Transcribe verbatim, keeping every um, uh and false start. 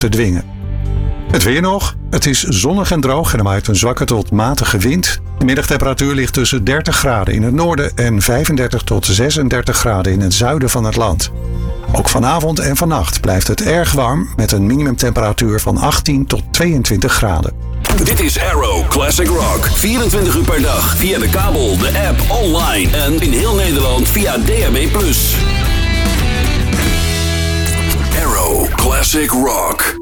te dwingen. Het weer nog. Het is zonnig en droog en er waait een zwakke tot matige wind. De middagtemperatuur ligt tussen dertig graden in het noorden en vijfendertig tot zesendertig graden in het zuiden van het land. Ook vanavond en vannacht blijft het erg warm met een minimumtemperatuur van achttien tot tweeëntwintig graden. Dit is Arrow Classic Rock. vierentwintig uur per dag via de kabel, de app, online en in heel Nederland via D A B plus. Arrow Classic Rock.